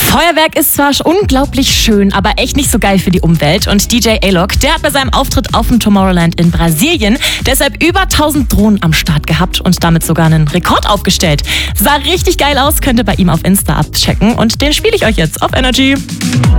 Feuerwerk ist zwar unglaublich schön, aber echt nicht so geil für die Umwelt. Und DJ Alok, der hat bei seinem Auftritt auf dem Tomorrowland in Brasilien deshalb über 1000 Drohnen am Start gehabt und damit sogar einen Rekord aufgestellt. Sah richtig geil aus, könnt ihr bei ihm auf Insta abchecken und den spiele ich euch jetzt auf Energy.